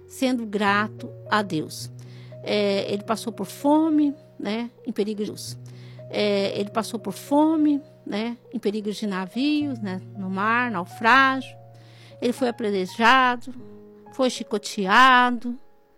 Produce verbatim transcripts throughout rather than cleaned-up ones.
sendo grato a Deus. É, ele passou por fome, né, em perigos. É, ele passou por fome, né, em perigos de navios, né, no mar, naufrágio. Ele foi apedrejado, foi chicoteado,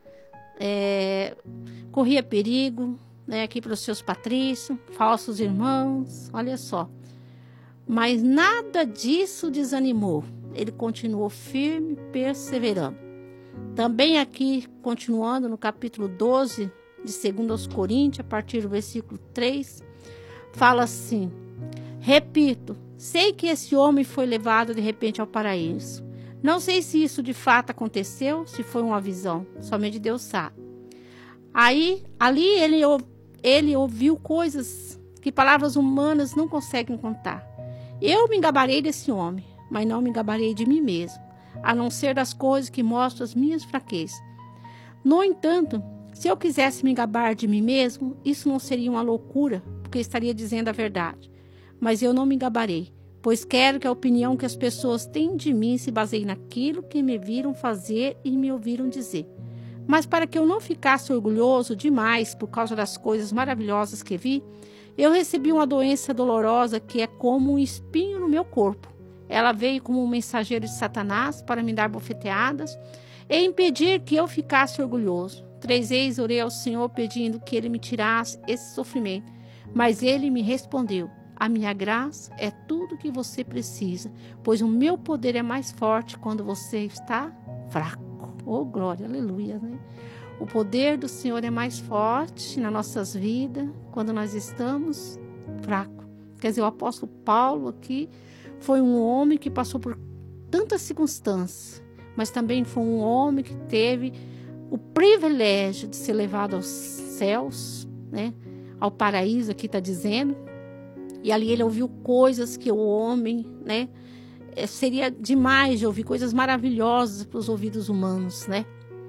é, corria perigo, né, aqui pelos seus patrícios, falsos irmãos, olha só. Mas nada disso desanimou. Ele continuou firme, perseverando. Também aqui, continuando no capítulo doze de segundo aos Coríntios, a partir do versículo três, fala assim: repito, sei que esse homem foi levado de repente ao paraíso. Não sei se isso de fato aconteceu, se foi uma visão, somente Deus sabe. Aí, ali ele, ele ouviu coisas que palavras humanas não conseguem contar. Eu me gabarei desse homem, mas não me gabarei de mim mesmo, a não ser das coisas que mostram as minhas fraquezas. No entanto, se eu quisesse me gabar de mim mesmo, isso não seria uma loucura, porque estaria dizendo a verdade. Mas eu não me gabarei, pois quero que a opinião que as pessoas têm de mim se baseie naquilo que me viram fazer e me ouviram dizer. Mas para que eu não ficasse orgulhoso demais por causa das coisas maravilhosas que vi, eu recebi uma doença dolorosa que é como um espinho no meu corpo. Ela veio como um mensageiro de Satanás para me dar bofeteadas e impedir que eu ficasse orgulhoso. Três vezes orei ao Senhor pedindo que Ele me tirasse esse sofrimento, mas Ele me respondeu: a minha graça é tudo que você precisa, pois o meu poder é mais forte quando você está fraco. Oh, glória, aleluia, né? O poder do Senhor é mais forte nas nossas vidas quando nós estamos fracos. Quer dizer, o apóstolo Paulo aqui foi um homem que passou por tantas circunstâncias, mas também foi um homem que teve o privilégio de ser levado aos céus, né? Ao paraíso, aqui está dizendo. E ali ele ouviu coisas que o homem, né? Seria demais de ouvir, coisas maravilhosas para os ouvidos humanos, né?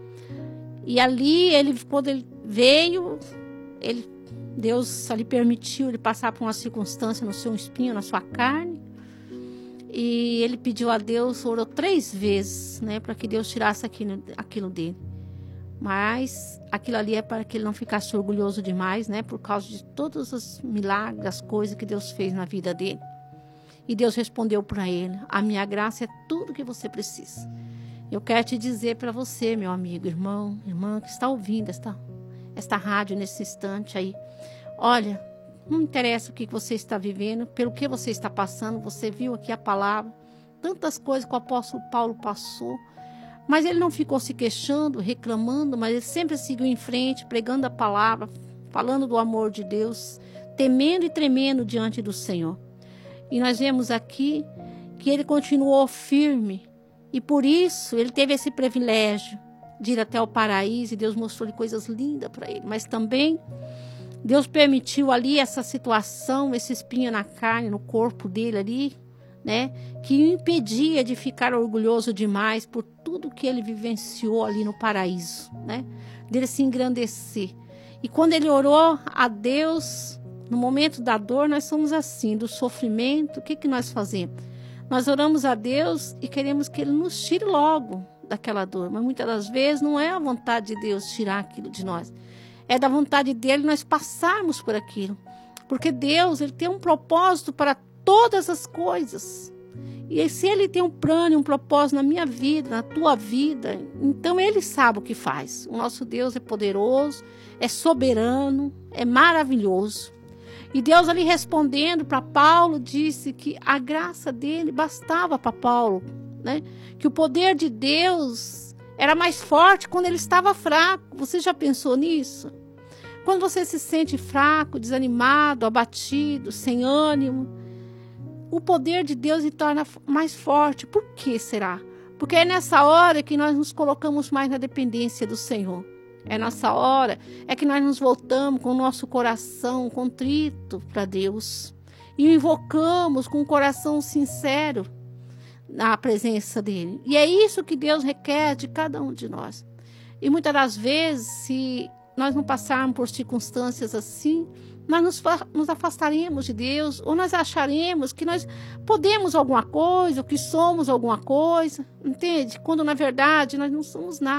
E ali, ele, quando ele veio, ele, Deus ali permitiu ele passar por uma circunstância no seu espinho, na sua carne. E ele pediu a Deus, orou três vezes, né, para que Deus tirasse aquilo, aquilo dele. Mas aquilo ali é para que ele não ficasse orgulhoso demais, né, por causa de todos os milagres, as coisas que Deus fez na vida dele. E Deus respondeu para ele: a minha graça é tudo que você precisa. Eu quero te dizer para você, meu amigo, irmão, irmã, que está ouvindo esta, esta rádio nesse instante aí. Olha, não interessa o que você está vivendo, pelo que você está passando, você viu aqui a palavra, tantas coisas que o apóstolo Paulo passou, mas ele não ficou se queixando, reclamando, mas ele sempre seguiu em frente, pregando a palavra, falando do amor de Deus, temendo e tremendo diante do Senhor. E nós vemos aqui que ele continuou firme, e por isso ele teve esse privilégio de ir até o paraíso, e Deus mostrou-lhe coisas lindas para ele. Mas também Deus permitiu ali essa situação, esse espinho na carne, no corpo dele ali, né? Que o impedia de ficar orgulhoso demais por tudo que ele vivenciou ali no paraíso, né? Dele se engrandecer. E quando ele orou a Deus, no momento da dor, nós somos assim, do sofrimento, o que, que nós fazemos? Nós oramos a Deus e queremos que Ele nos tire logo daquela dor. Mas muitas das vezes não é a vontade de Deus tirar aquilo de nós. É da vontade dEle nós passarmos por aquilo. Porque Deus, Ele tem um propósito para todas as coisas. E se Ele tem um plano e um propósito na minha vida, na tua vida, então Ele sabe o que faz. O nosso Deus é poderoso, é soberano, é maravilhoso. E Deus ali respondendo para Paulo, disse que a graça dele bastava para Paulo, né? Que o poder de Deus era mais forte quando ele estava fraco. Você já pensou nisso? Quando você se sente fraco, desanimado, abatido, sem ânimo, o poder de Deus se torna mais forte. Por que será? Porque é nessa hora que nós nos colocamos mais na dependência do Senhor. É nessa hora é que nós nos voltamos com o nosso coração contrito para Deus e o invocamos com um coração sincero na presença dele. E é isso que Deus requer de cada um de nós. E muitas das vezes, se nós não passarmos por circunstâncias assim, nós nos, nos afastaremos de Deus, ou nós acharemos que nós podemos alguma coisa, ou que somos alguma coisa, entende? Quando na verdade nós não somos nada.